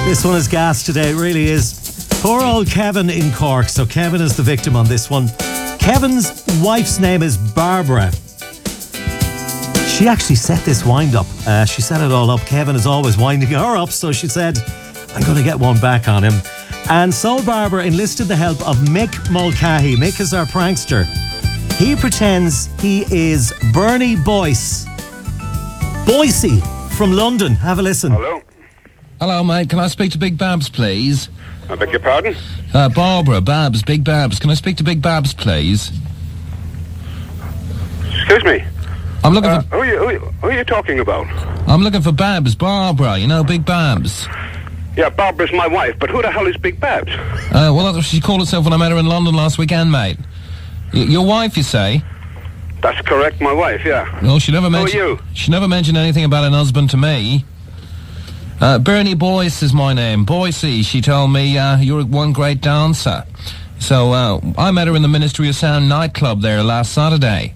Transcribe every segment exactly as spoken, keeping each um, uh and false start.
This one is gas today, it really is. Poor old Kevin in Cork. So Kevin is the victim on this one. Kevin's wife's name is Barbara. She actually set this wind up. Uh, she set it all up. Kevin is always winding her up, so she said, I'm going to get one back on him. And so Barbara enlisted the help of Mick Mulcahy. Mick is our prankster. He pretends he is Bernie Boyce. Boycey from London. Have a listen. Hello. Hello, mate. Can I speak to Big Babs, please? I beg your pardon? Uh, Barbara, Babs, Big Babs. Can I speak to Big Babs, please? Excuse me. I'm looking Uh, for... who, are you, who, are you, who are you talking about? I'm looking for Babs, Barbara. You know, Big Babs. Yeah, Barbara's my wife, but who the hell is Big Babs? Uh, well, that's what she called herself when I met her in London last weekend, mate. Y- your wife, you say? That's correct, my wife, yeah. No, she never Who are mentioned... you? She never mentioned anything about an husband to me. Uh, Bernie Boyce is my name. Boycey. She told me uh, you're one great dancer. So uh, I met her in the Ministry of Sound nightclub there last Saturday.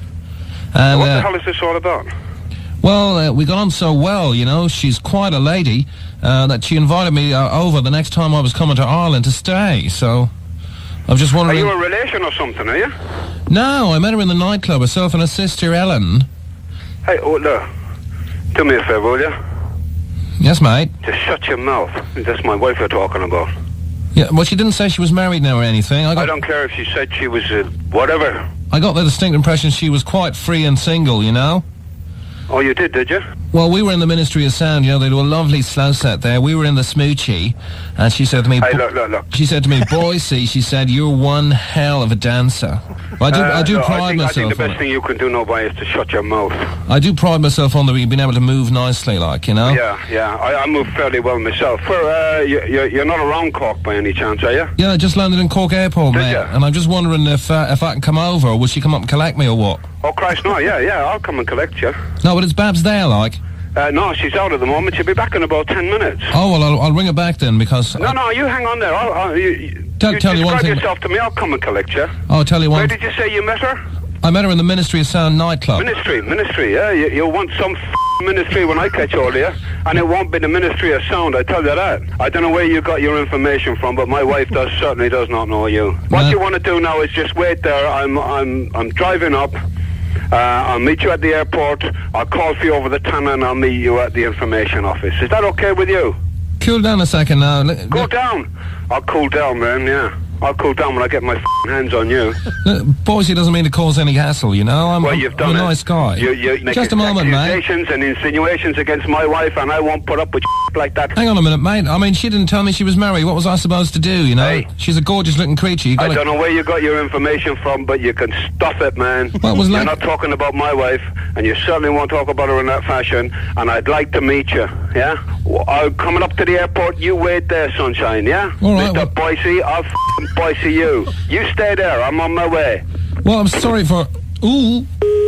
And, what the uh, hell is this all about? Well, uh, we got on so well, you know. She's quite a lady uh, that she invited me uh, over the next time I was coming to Ireland to stay. So I was just Are wondering... you a relation or something, are you? No, I met her in the nightclub, herself and her sister Ellen. Hey, oh, look. Do me a favour, will you? Yes, mate. Just shut your mouth. That's my wife you're talking about. Yeah, well, she didn't say she was married now or anything. I got, I don't care if she said she was uh, whatever. I got the distinct impression she was quite free and single, you know? Oh, you did, did you? Well, we were in the Ministry of Sound, you know, they do a lovely slow set there. We were in the Smoochie, and she said to me... Hey, look, look, look. She said to me, Boycey, she said, you're one hell of a dancer. Well, I do, Uh, I do no, pride I think, myself I think the on best it. thing you can do now, boy, is to shut your mouth. I do pride myself on that we've been able to move nicely, like, you know? Yeah, yeah. I, I move fairly well myself. Where, uh, you, you, you're not around Cork by any chance, are you? Yeah, I just landed in Cork Airport, Did mate. ya? And I'm just wondering if uh, if I can come over, or will she come up and collect me, or what? Oh, Christ, no, yeah, yeah. I'll come and collect you. No, but it's Babs there, like. Uh, no, she's out at the moment. She'll be back in about ten minutes. Oh, well, I'll, I'll ring her back then, because... No, no, you hang on there. I'll, I'll, you, you, Tell- you tell you one describe thing- yourself to me. I'll come and collect you. I'll tell you Where one... did you say you met her? I met her in the Ministry of Sound nightclub. Ministry, ministry, yeah. You, you want some f- ministry when I catch hold of you, and it won't be the Ministry of Sound, I tell you that. I don't know where you got your information from, but my wife does certainly does not know you. What Uh, you want to do now is just wait there. I'm, I'm, I'm driving up. Uh, I'll meet you at the airport. I'll call for you over the tunnel, and I'll meet you at the information office. Is that okay with you? Cool down a second now. Look, Go look, down. I'll cool down, man, yeah. I'll cool down when I get my f***ing hands on you. look, Boycey doesn't mean to cause any hassle, you know? I'm, Well, I'm, you've I'm done a it. nice guy. You, you make Just a moment, mate. accusations and insinuations against my wife, and I won't put up with like that. Hang on a minute, mate. I mean, she didn't tell me she was married. What was I supposed to do, you know? Hey. She's a gorgeous-looking creature. You I gotta... don't know where you got your information from, but you can stuff it, man. Well, it was You're like- not talking about my wife, and you certainly won't talk about her in that fashion, and I'd like to meet you, yeah? W- I'm coming up to the airport. You wait there, sunshine, yeah? All right, Mister well- Boycey, I'll f***ing Boycey you. You stay there. I'm on my way. Well, I'm sorry for... Ooh.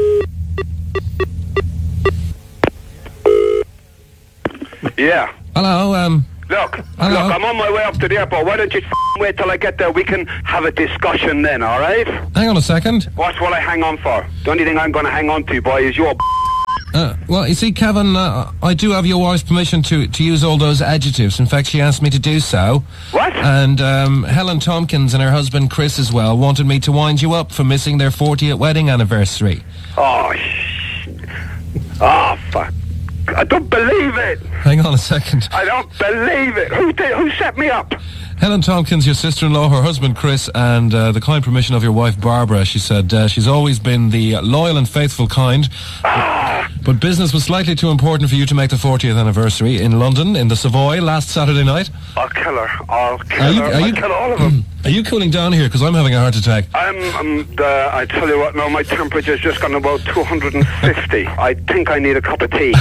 Yeah. Hello, um... Look, Hello? look, I'm on my way up to the airport. Why don't you f***ing wait till I get there? We can have a discussion then, all right? Hang on a second. What's what I hang on for? The only thing I'm going to hang on to, boy, is your Uh, well, you see, Kevin, uh, I do have your wife's permission to, to use all those adjectives. In fact, she asked me to do so. What? And um, Helen Tompkins and her husband Chris as well wanted me to wind you up for missing their fortieth wedding anniversary. Oh, sh... Oh, fuck. I don't believe it. Hang on a second. I don't believe it. Who did? Who set me up? Helen Tompkins, your sister-in-law, her husband Chris, and uh, the kind permission of your wife Barbara. She said uh, she's always been the loyal and faithful kind. Ah. But business was slightly too important for you to make the fortieth anniversary in London, in the Savoy, last Saturday night. I'll kill her. I'll kill Are you- her. are I'll you- kill all of them. Are you cooling down here? Because I'm having a heart attack. I'm, I'm uh, I tell you what, now my temperature's just gone about two hundred fifty. I think I need a cup of tea.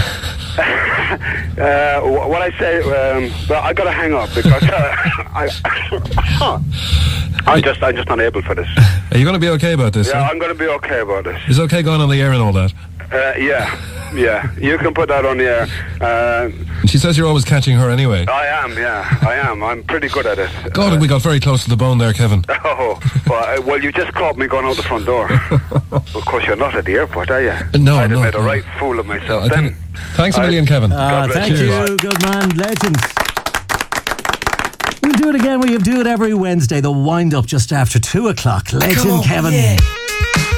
uh, wh- what I say, um, well, I gotta hang up because uh, I, I'm just, I'm just not able for this. Are you going to be okay about this? Yeah, huh? I'm gonna be okay about this. Is it okay going on the air and all that? Uh, yeah, yeah, you can put that on the air. Uh, She says you're always catching her anyway. I am, yeah, I am. I'm pretty good at it. God, we got very close to the bone there, Kevin. Oh, well, uh, well, you just caught me going out the front door. Of course, you're not at the airport, are you? No, I'd have no, made a no. right fool of myself I then. think- Thanks a I- million, Kevin. Ah, God bless thank you. you. Good man. Legend. do it again. We do it every Wednesday. The wind up just after two o'clock. Legend Come on, Kevin. yeah.